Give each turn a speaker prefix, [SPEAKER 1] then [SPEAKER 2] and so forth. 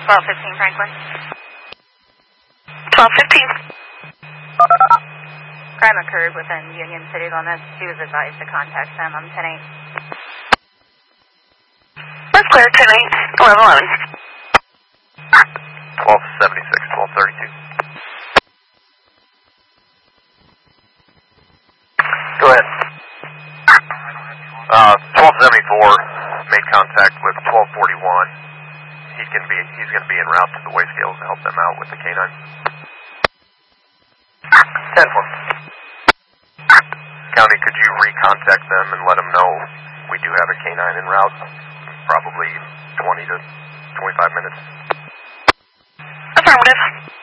[SPEAKER 1] 1215 Franklin.
[SPEAKER 2] 1215.
[SPEAKER 1] Crime occurred within Union City Limits. She was advised to contact them on 10-8.
[SPEAKER 2] That's clear, 10-8, 1111.
[SPEAKER 3] 1276, 1232. Go ahead. 1274 made contact with 1241. He's going to be en route to the weigh scales to help them out with the canine. 10-4. County, could you recontact them and let them know we do have a canine en route? Probably 20 to 25 minutes.
[SPEAKER 2] Affirmative.